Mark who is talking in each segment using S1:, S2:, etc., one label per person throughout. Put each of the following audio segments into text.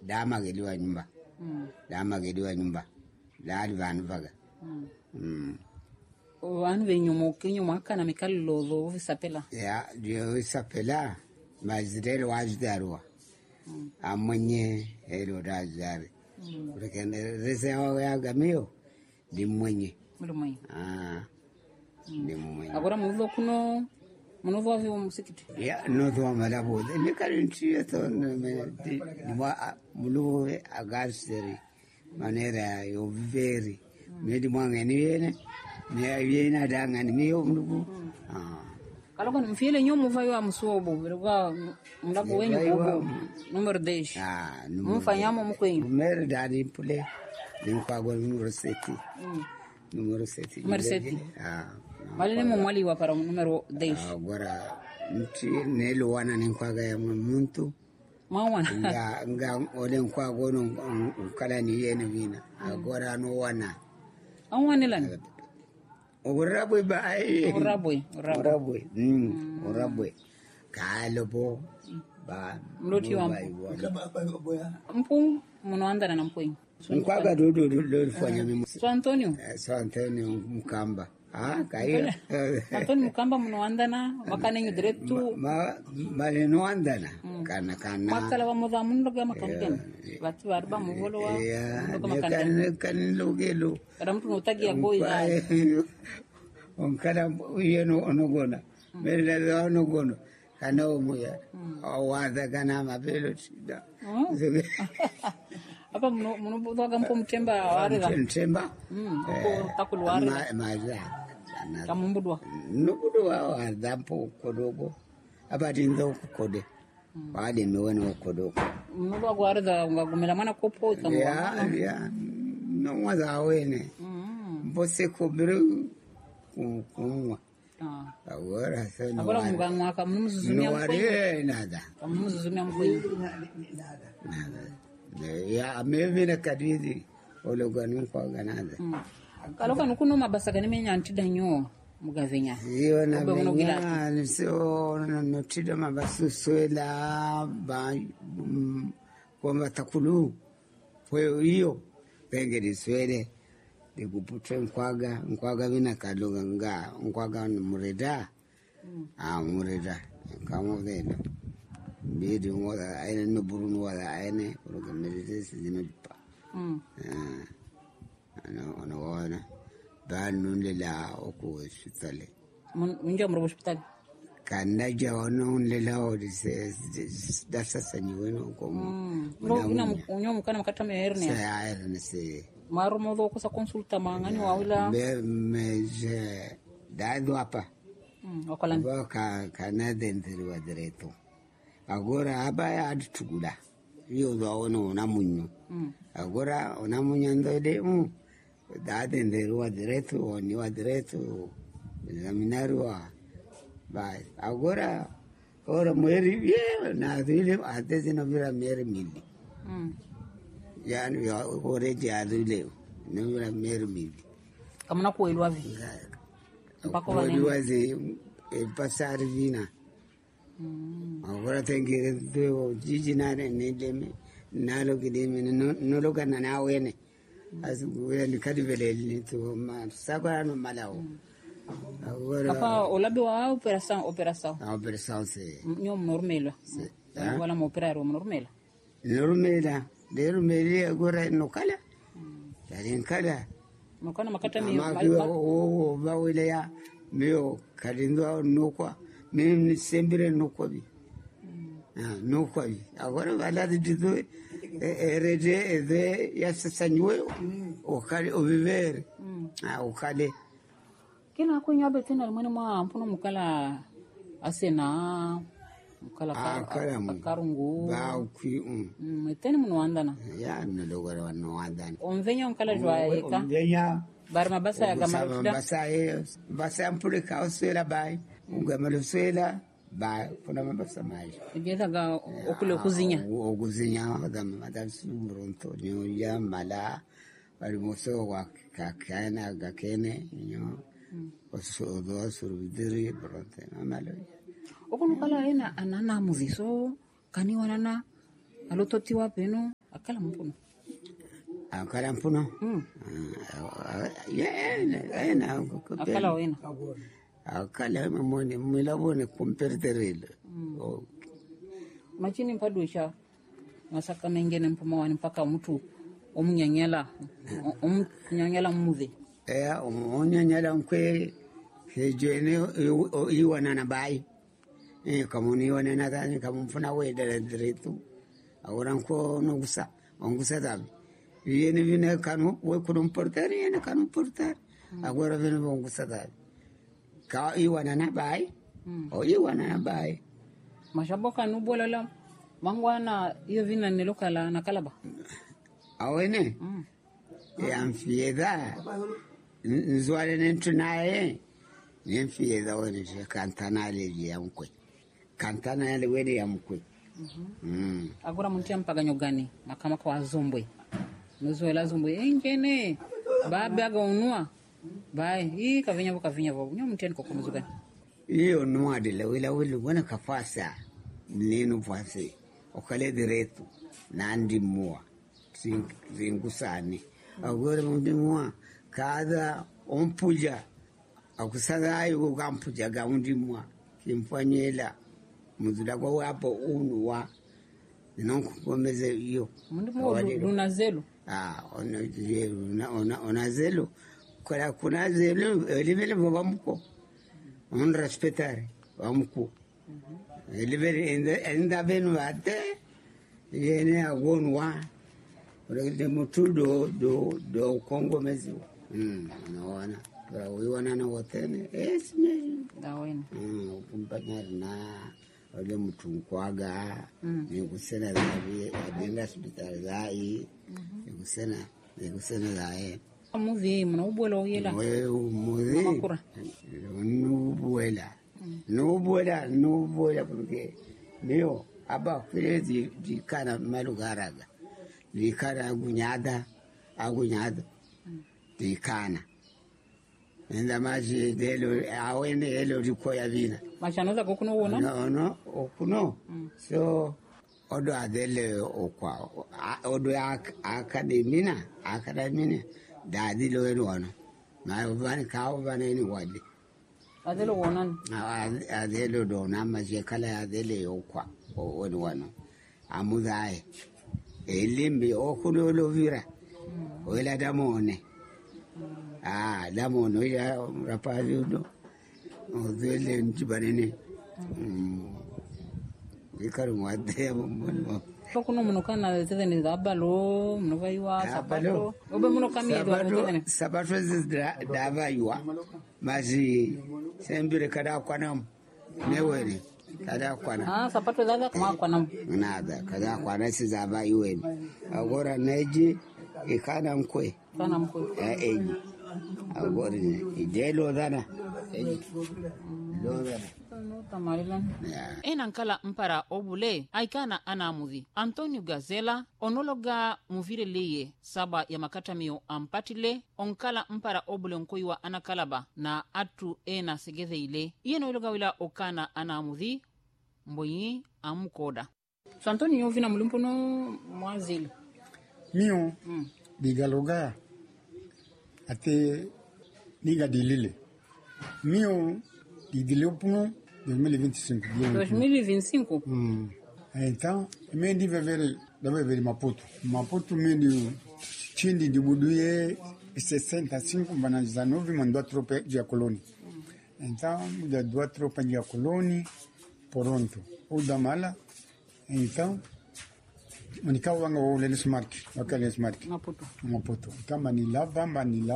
S1: dama geliwa nyumba dama geliwa nyumba dali van vaga
S2: wan ve nyumo kana mikallo do visapela
S1: ya dio visapela mazidel wajdarwa amonye elo dazare rekene resewa ya gamio dimwenye dimwenye
S2: agora mulo kuno munovo avyo musikiti
S1: ya no to malabo ne karinti to mulo agaseri manera yo viveri medi mwangeni yene me yena danga ni miyo mlugu
S2: kaloko mfile nyomo vayo amsobo birwa mlabo wenyu gogo numero 10 mfanyamo mkwenyu
S1: numero dadi pule nimkwago numero 7 numero 7
S2: Malene mo mwali wa para numero 10
S1: agora nti nelo wana ninkwaga ya muntu
S2: mawana
S1: nga ole nkwago no kala ni yene vina agora no wana
S2: anwanelana
S1: urabwe bai urabwe kalobo ba
S2: mloti wa mpu munoandana na mpwenyu
S1: nkwaga do fanya mimi
S2: so Antonio
S1: Mkamba kaiyo
S2: Antonio Mkamba munoandana makanenyu diretu
S1: maleno andana kana
S2: makala wa moda mundo ga makanken batu barba muvolo wa
S1: kan logelo
S2: kada mtu notagia boy
S1: onkala yeno onogona mele onogona kana omuya awaza kana mabelo shida
S2: apa muno boga mpo mtemba warega
S1: mtemba
S2: ko takulware
S1: maza
S2: kamumbudwa
S1: nubudwa wadampo kodogo abati ndo kode wale mewana kodogo
S2: muno gwarega ngagumela mana kopo
S1: kamwa ya no waza wene mbose kobiru kumwa agora sana
S2: agora mugangwa kamuzuzumia
S1: mkwe nada
S2: kamuzuzumia mkwe
S1: nada ya mevina kadiri ologanu kwa ganada
S2: kaloka nukuno mabasaka nimenya antida nyo mugavenya
S1: iyo na benya so notida mabasu swela ba kwa matakulu kwa hiyo pengedi swele dikuputre nkwaga vina kalunga nga nkwaga mureda mureda kamo vena bidi ngoda aine no burunu wala aine uroga meditesi dinapa ana wana banu lela oku hospitali
S2: munja mro hospitali
S1: kanda jawono lela odise dasa sanyiweno ko
S2: unyo mukana makata meherne
S1: ya herne se
S2: maru modo kusa konsulta mangani wawila
S1: meje dado apa
S2: wakolani
S1: kana dentro wa direto agora abaya adutugula iyo zawono namunyo agora onamunyo ndode da dentro wa direto oni wa direto examinarwa ba agora ora mweri ye na dile atezi na vira mweri mili yani ya oreji adule na vira mweri mili
S2: kamuna kuelwa vi
S1: mpako wale pasari vina agora tengere do jiji nane nedeme nalo kideme no logana na wene azu wele kadivele ni to ma sagano malao agora
S2: apa olabe wa operação
S1: se
S2: nyom normela wala mo operaro normela
S1: agora no kala dalin kala
S2: no kana makata mi
S1: ba wele ya mio kalindo nokwa mimi sembere nokwa bi nokwa bi agora bala dido erede ede ya sasanywe okale ovivere okale
S2: kina kunya betena mwana mwa mpuno mukala asena mukala karungu
S1: ba ku
S2: metene munwandana
S1: ya nalogora wanwandana
S2: onvenya mukala jwaeka
S1: onvenya
S2: barma basa ya kama
S1: basa ampule kaosela bai ungamalo swela ba kuna mabasa maji
S2: ngeza ga okule
S1: okuzinya madam sumbronto nyo ya mala bali moso wa kakana gakene nyo osodo surudiri bronte amalo
S2: okunu kala ena anana muziso kani wanana alototi wapeno akala mpuno.
S1: Akala mpuno? Ena.
S2: Akala wena.
S1: Akala mwilabone kumperterele.
S2: Machini mpadwisha. Masaka mengene mpuma wani mpaka mtu omunyanyala mmuze.
S1: Omunyanyala mkwe hejene iwana na bai. Kama ni iwana na tani kama mfuna wedele diretu. Agora nko ongusa tabi. Yene vine kanu we kuno portari yene kanu portari. Agora vine ongusa tabi. Ka iwana na bai. O iwana na bai.
S2: Mashaboka nubola la mangwana iyo vina nilokala na kalaba.
S1: Awene. Amfieda. Nzwale nentunaye. Nemfieda wene kantana leji ya mkwe. Kantana yale wene ya mkwe.
S2: Agora muntia mpaganyo gani makama kwa Zumbwe. Nuzuela Zumbwe ngene baba agaunua. Bai hii kavinya vo. Nyo muntia niko kwa mzugani.
S1: Iyo nuwa de wila wana kafasa. Nino fase. Okale direto. Nandi mua. Zingusani. Agora mua. Kada ompuja. Akusada ayo kampuja gaundi mua. Kimfanyela. Muzula kwa wapo unuwa. Nonkukomeze iyo.
S2: Mundimu lunazelu.
S1: Onazelu. Kuna zelu. Elivele vamuko. On respetare. Vamuko. Elivele enda benu ate. Yene agonwa. Ule mutu do Kongo meziwa. Naona. Kwa uiwana na wotene. Esme.
S2: Dawena.
S1: Kumpanyari na. Ole mutu nkwaga. Nikusena zabi. Adinga hospitali zai. Nikusena zae.
S2: Muzi muna ubuela oyela.
S1: Muzi.
S2: Makura.
S1: Nubuela porque leo aba kile dikana malugaraga. Dikana agunyada. Dikana. Enda maji delo awene elo dikoya vina.
S2: Mashanoza kokuno wona?
S1: No, okuno. So odo adele okwa. Odo akademina dadi lo eno wana. Na ubani kawo bana ni wadi.
S2: Adelo wonan.
S1: Adelo do na maji kala adele okwa woni wana. Amudae. Elimbi okuno lo vira. Oila damone. Damone oila rapazi udo. Odele njibanene. Ikaru mwade mbona.
S2: Kokuno munokana tezeni zabalo munovaiwa sabato. Obe munokami edwa
S1: sabato davaiwa. Mazi sembire kada kwanam. Newere kada kwana.
S2: Sabato zaga kama kwanam.
S1: Nada kada kwana si zavaiwe. Agora neji ikana mkwe.
S2: Kana mkwe.
S1: Eji. Agora idelo dana.
S2: Enankala mpara obule aikana anamuthi Antonio Gazela onologa muvire leye saba ya makatamio ampatile onkala mpara obule nkoiwa anakalaba na atu ena segeze ile yeno iloga wila okana anamuthi mboyi amukoda. So Antonio vina mulumpono mwazili
S3: mio digaloga ate niga dilile mio didilopuno 2025.
S2: 2025?
S3: Então, me di vevere Maputo. Maputo me di chindi di buduye 65 bana 19 mandou tropa de colônia. Então, da duas tropas de colônia pronto. O da mala. Então, manikao wanga wole smart, wakale smart. Maputo. Então, manilaba.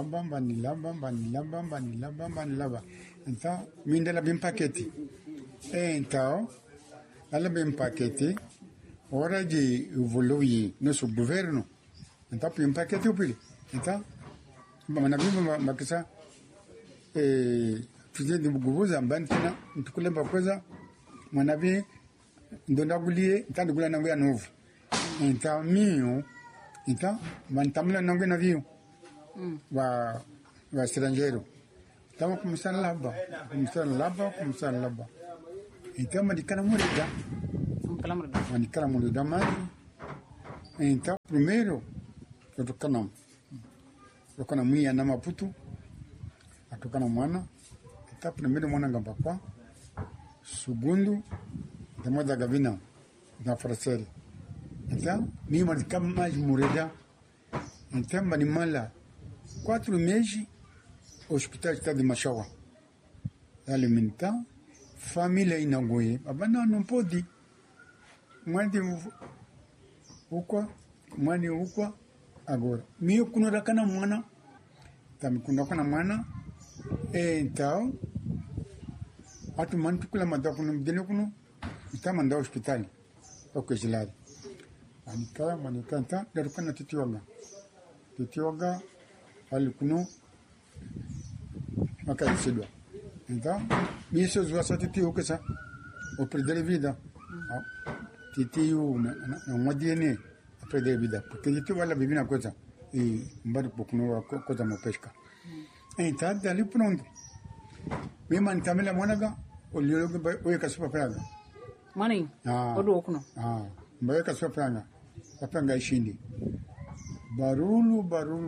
S3: Então, mindela bem paquete. Então, ela bem paquete. Hora de evoluir nosso governo. Então, bem paquete o pili. Então, manabimba makisa presidente do governo bantina, ntukulemba coisa, manabi ndondagulie, então gula na novo. Então, mio, então, mantamla na navio. Va estrangeiro. Então, começar a lavar. Então, madikana murida. Madikana murida, mas Então, primeiro, eu tocando minha na Maputo, a tocando mwana. Então, primeiro mwana ngambakwa. Segundo, depois da Gavina, na Francesa. Então, minha marca mais morrida. Então, manimala 4 meses, o hospital está de Machaua. Alimentar, família inagoe. Mas não pode. Mande ukwa agora. Mio kunora kana mwana, tam kunora mwana. Então, atu man tukula manda kuno mdene kuno, ita manda hospital. Oke jilari. Manika nta darukana titiwaga ali kuno makaisidwa. Então, isso já só titio que sa o perder vida. Titio na DNA a perder vida, porque titio vale viver na coisa e embora pouco não coisa não pesca. Então, dali pronto. Minha mãe também lá monaga, olhou que o que se papega.
S2: Mãe, o do okuno.
S3: Mbaya que se papega ishindi. Barulho.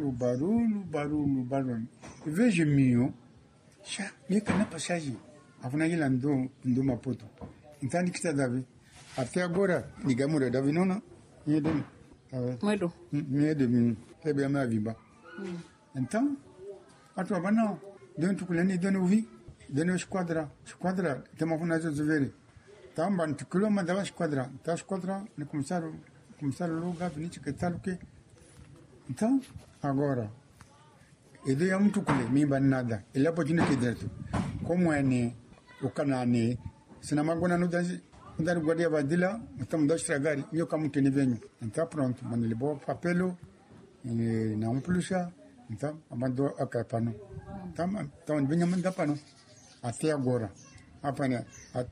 S3: E veja mio. Xa, me na passagem. Afuna ila ndo Maputo. Então, que está Davi? Até agora, digamos, Davi não é de
S2: Medo.
S3: É de tebe a viba. Então, a tua bana, dentro do lani, dentro vi, dentro esquadra, tem uma fundação de ver. Então, bantu quilo mandava esquadra, tá esquadra, ne começaram lugar, bonito que tal que. Então, agora ele é muito cool, me nada. Ele é pode que dentro. Como é ne o canane, se não magona no dança, quando guardia vadila, estamos dois estragar, eu como que nem venho. Então pronto, mano, ele boa papelo, não plucha, então mandou a capano. Então vinha mandar pano. Até agora, apana,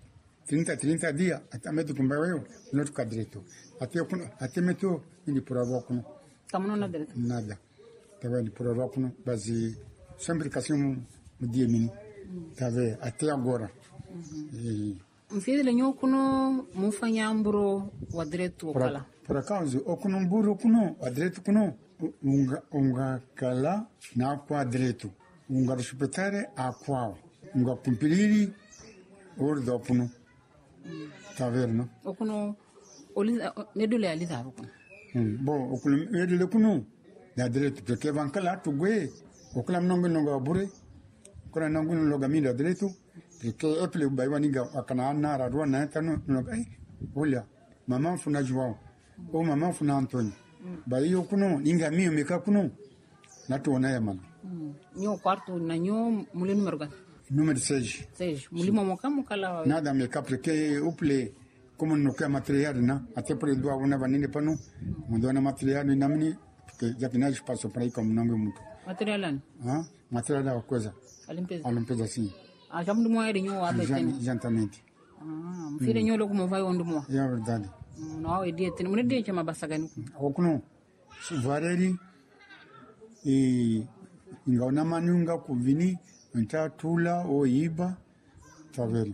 S3: 30 dias, até medo com eu, no outro cadreto. Até meto ele prova com.
S2: Estamos no direito.
S3: Nada. Estava de prova com base sempre que assim dia mini. Tave até agora.
S2: Mfidele nyo kuno mufanya mburo wa direito okala.
S3: Por acaso, okuno mburo kuno, wa direito kuno, unga kala na kwa direito. Unga respetare a kwao. Unga kumpilili ordo kuno. Taver no.
S2: Okuno nedule aliza okuno.
S3: Bon, okuno nedule kuno. Da direito porque vankala tugwe. Okula mnongo abure. Kuna nanguno logamida direito. Porque eple baiwaniga akana nara ruwa na tano no olha mama funa João ou mama funa Antônio baio kuno ninga mio meka kuno na tuona ya mano
S2: nyo quarto na nyo mule
S3: número 6
S2: mulimo mokamu kala
S3: nada meka porque uple como no que material na até por do una vanine pano mando na material na mini porque já que nós espaço para ir como não muito
S2: material
S3: material da coisa
S2: a
S3: limpeza sim.
S2: Já me demorei de novo a beter.
S3: Exatamente.
S2: Filho de novo como vai onde mo.
S3: É verdade.
S2: Não é dia tem mulher de chama basagani.
S3: Okuno suvareri e ingona manunga kuvini ntatula o iba taveri.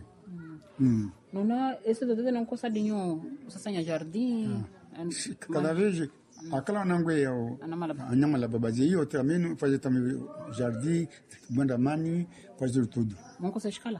S2: Não esse doutor não costa de nho sasa nya jardim.
S3: Cada vez akala nangwe yo anyamala babazi hiyo tamini faz também jardim banda mani faz tudo.
S2: Não costa escala?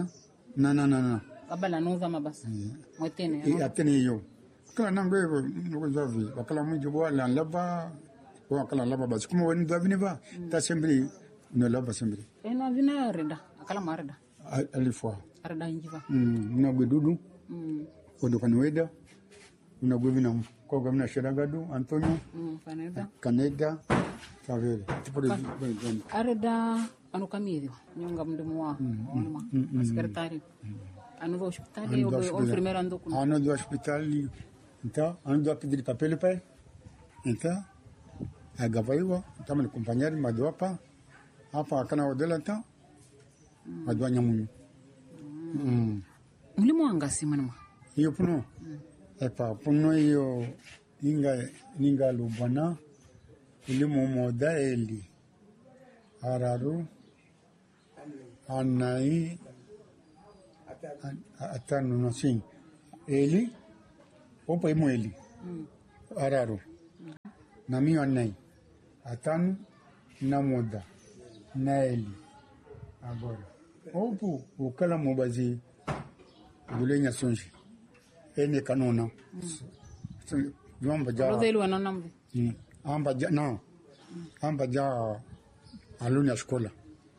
S3: Não.
S2: Abala não usa mabasa. Motene.
S3: E atene yo. Akala nangwe no javi akala muito boa lá lava ou akala lava basi como wani do avineva tá sempre no lava sempre.
S2: Não avina reda akala mareda.
S3: Ali fois.
S2: Reda injiva.
S3: Na gbedudu. Quando canweda una govina kwa govina Sheragadu Antonio Caneda Favela tipo de
S2: areda anu kamili nyonga mdomo wa secretário anu do hospital ou primeiro ando com
S3: anu do hospital então anu do pedir papel pai então agavaiwa tama ni companheiro madoapa hapa kana odela então madwanya munyu
S2: mulimo angasi manama
S3: hiyo puno epa puno hiyo ninga lubana ilimo moda eli araru anai atano no sim eli opa imo eli araru na mio anai atano na moda na eli agora opo ukala mobazi bulenya sonji ene kanona jomba ja
S2: rodelu ananambe
S3: amba ja no amba ja aluni a escola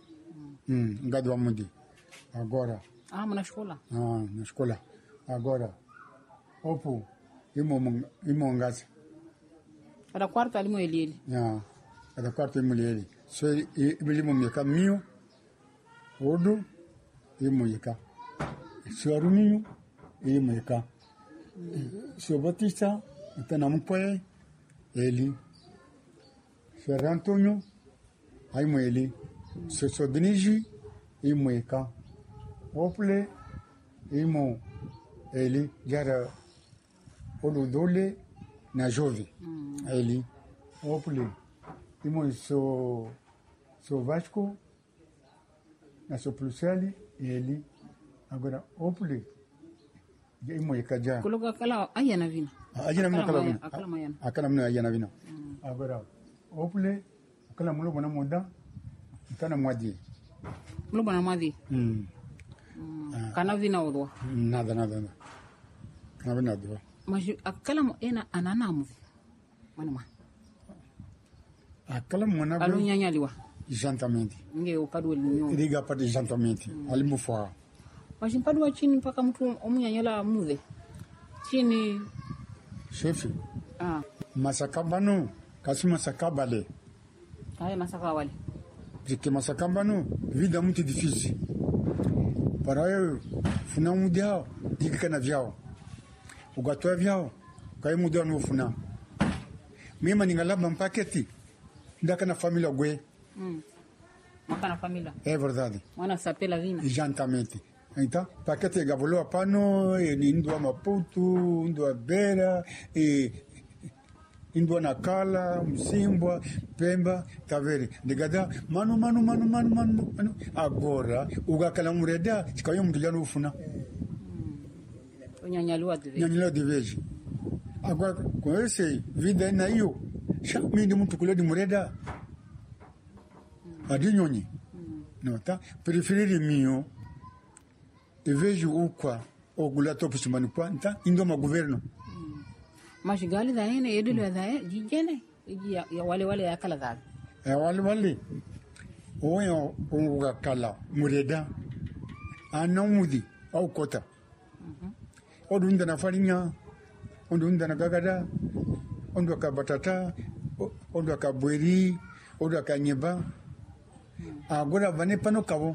S3: ngado amudi agora
S2: mna escola
S3: na escola agora opo imo ngazi
S2: kada quarta alimo elieli
S3: kada quarta imo elieli so ilimo miaka mio odo imo yeka so aruminho imo yeka so Batista tena mpoe eli so Antonio imo eli so Deniji imo yeka ople imo eli jara odo dole na jove eli ople imo so Vasco na so Plusali eli agora ople imo yekaja
S2: kuloga kala ayana vina
S3: akala mna ayana vina agora ople akala mulo bona moda tana mwadi
S2: mulo bona mwadi kana vina odwa
S3: nada kana vina odwa
S2: mas akala ena ananamu mwana
S3: akala mwana
S2: alunyanyaliwa
S3: exatamente
S2: nge ukadwe linyo
S3: liga para exatamente alimufa
S2: mas mpadwa chini mpaka mtu omunyanyala muze chini
S3: chefe masakambano kasi masakabale
S2: haya masaka wale
S3: porque masakambano vida muito difícil para eu funa mundial diga na viao o gato viao kai mundial no funa mimi ningalaba mpaketi ndaka na família gwe
S2: makana família
S3: é verdade
S2: mwana sapela vina
S3: exatamente então paquete gavolo pano e indua Maputo indua Beira e indua Nakala Msimbwa Pemba Taveri ndigada mano agora ugakala mureda chikayo mudilano ufuna
S2: nyanyaliwa
S3: de vez agora com esse vida na hiyo mimi ndi mtu kule di mureda adinyonyi nota preferir mio e vejo o qua o gulato pusimani quanta indoma governo
S2: mas gali da ene edilo da jijene ya wale yakala da
S3: wale oyo o kala mureda anamudi au kota odunda na farinha odunda na gagada ondo ka batata ondo ka bweri ondo ka nyeba agora vane pano kabo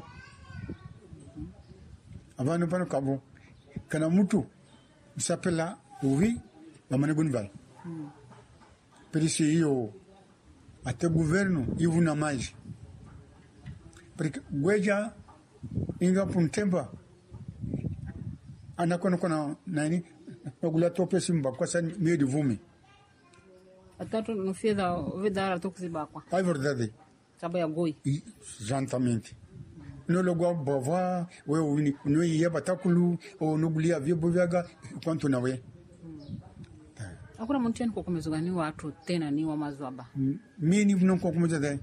S3: avano pano kabo kana mutu sapela uvi mamane gunval perisi io até governo ivuna mais porque gweja inga puntemba anakono kona nani ogula tope simba kwa san meio de vume
S2: atatu no feza vedara tokuziba kwa
S3: é verdade
S2: saba ya goi
S3: exatamente no logo bova we uni no ia batakulu o no gulia vibo vyaga quanto nawe
S2: akuna mteni kwa kumezugani watu tena ni wa mazwaba
S3: mimi não kokumeza dai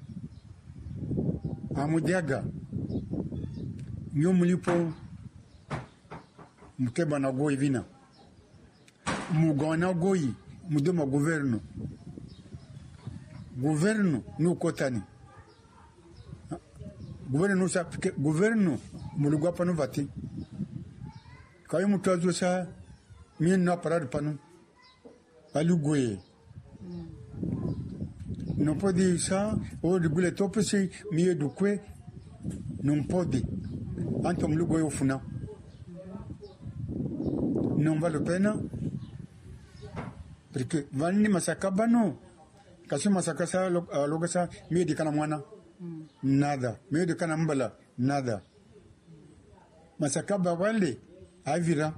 S3: amudiaga nyomulipo muteba na goi vina mugona goi mudema governo no kotani governo sa governo mulugwa pano vati kai mutazo sa mimi na parade pano alugoye non pode sa o de gule topesi mi do kwe non pode antom lugoye ofuna non vale pena perché vanni masakabano kasi masakasa logasa mi de kana mwana nada mi de kana mbala nada masakaba wale avira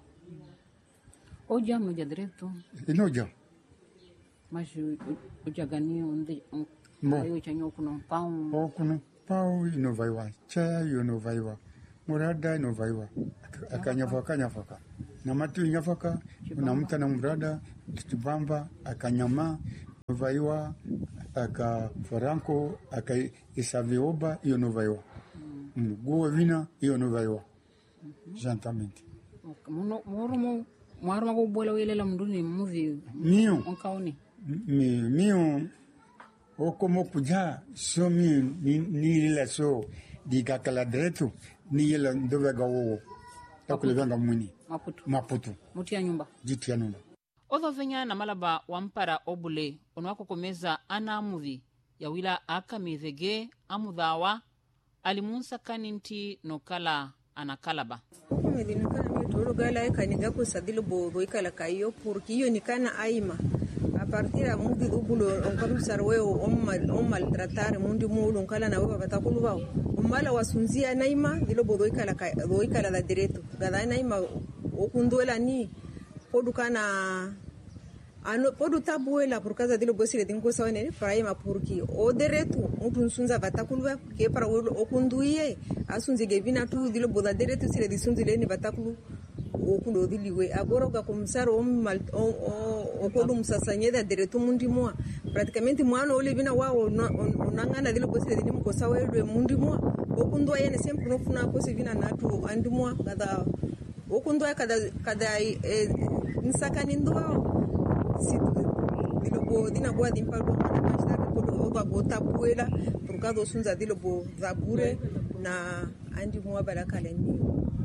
S2: oja moja direto
S3: inoja
S2: mas oja ganio onde eu chanyo kuno
S3: pau ino vai wa cha ino vai wa murada ino vai wa akanyafaka na matu nyafaka na mtana murada kitibamba akanyama novaiwa aka Franco aka Isavioba iyo novaiwa guo vina iyo novaiwa jantamente
S2: Mwaruma ko bola welela mnduni muvi
S3: mio
S2: onkaoni
S3: mio o como kuja so ni la so di kakala detu ni yela ndovega wo takulevanga muni maputu
S2: mutia nyumba
S3: jitia nyumba
S2: Odho venya na malaba wampara obule onwako komeza ana amuvi ya wila aka mithege amudhawa alimunsa kaninti nokala anakalaba.
S4: Medinukana mitoro gala kaniga ko sadilo bodo ikala kayo porque yo nikana aima a partir a mundi dubulo onkaru sarwe o maltratar mundi mulo onkala na wewe batakulu bao umala wasunzia naima dilo bodo ikala la direto gada naima okundwela ni podukana ano podu tabuela por causa dilo bosile dingo sawane praima porque o direto mutunsunza batakulu ke para okunduye asunze gevina tu dilo boda direto sile disunze leni batakulu okundo diliwe agora ga comissário o podu musasanyeda direto mundi moa praticamente mwana ole vina wao onangana dilo bosile dingo sawe mundi moa okundwa yene sempre no funa ko se vina natu andimoa kada okundwa kada nsakani ndo si dilo bo dina boa dimpalbo na masta ko oba bota puela por causa sunza dilo bo zabure na andi moa barakaleni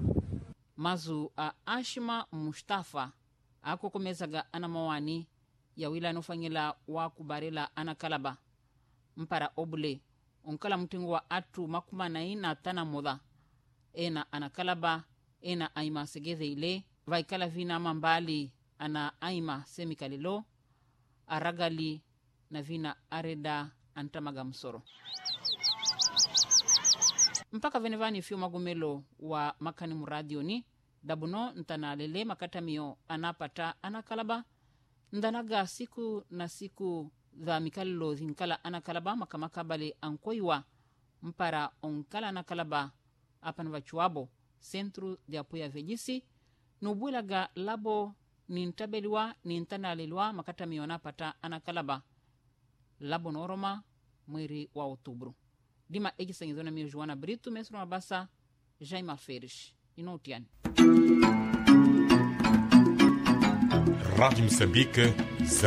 S2: mazu a Ashima Mustafa akokomezaga ana mawani ya wila nofanyela wa kubarela ana kalaba mpara obule onkala mtingo wa atu makuma na ina tana moda ena ana kalaba ena aima segeze ile vaikala vina mambali ana aima semikalilo aragali na vina areda antamaga msoro mpaka venevani fio magomelo wa makani muradioni dabuno ntanalele makatamio anapata anakalaba ndanaga siku na siku dha mikalilo zinkala anakalaba makamakabale ankoiwa mpara onkala anakalaba apana vachuabo centro de apoio a velhice nubulaga labo nintabeliwa nintanalelwa makatamio anapata anakalaba labo noroma mweri wa outubro dima egisangizona mio Joana Brito mesro mabasa Jaime Alferes inoutian
S5: Rádio Moçambique